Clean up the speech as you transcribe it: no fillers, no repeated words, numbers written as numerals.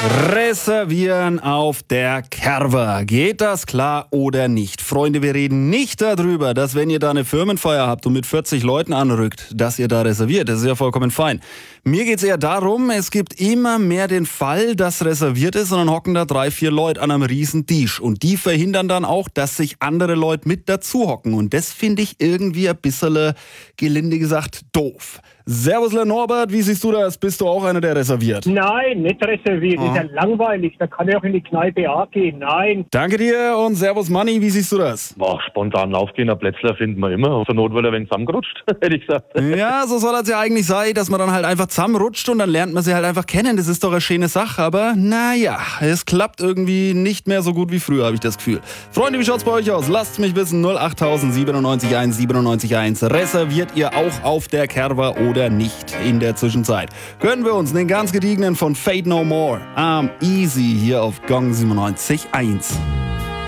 Reservieren auf der Kerwa. Geht das klar oder nicht? Freunde, wir reden nicht darüber, dass wenn ihr da eine Firmenfeier habt und mit 40 Leuten anrückt, dass ihr da reserviert. Das ist ja vollkommen fein. Mir geht's eher darum, es gibt immer mehr den Fall, dass reserviert ist und dann hocken da 3, 4 Leute an einem riesen Tisch. Und die verhindern dann auch, dass sich andere Leute mit dazu hocken. Und das finde ich irgendwie ein bisschen, gelinde gesagt, doof. Servus, Norbert, wie siehst du das? Bist du auch einer, der reserviert? Nein, nicht reserviert. Das ist ja langweilig. Da kann ich auch in die Kneipe auch gehen. Nein. Danke dir und Servus, Manni, wie siehst du das? Boah, spontan aufgehen, ein Plätzler finden wir immer. Zur Not, weil er ein wenig zusammengerutscht, hätte ich gesagt. Ja, so soll es ja eigentlich sein, dass man dann halt einfach zusammenrutscht und dann lernt man sie halt einfach kennen. Das ist doch eine schöne Sache, aber naja, es klappt irgendwie nicht mehr so gut wie früher, habe ich das Gefühl. Freunde, wie schaut's bei euch aus? Lasst mich wissen, 08000 97 1 97 1. Reserviert ihr auch auf der Kerwa oder nicht in der Zwischenzeit? Gönnen wir uns den ganz gediegenen von Fate No More. I'm Easy hier auf Gong 97.1.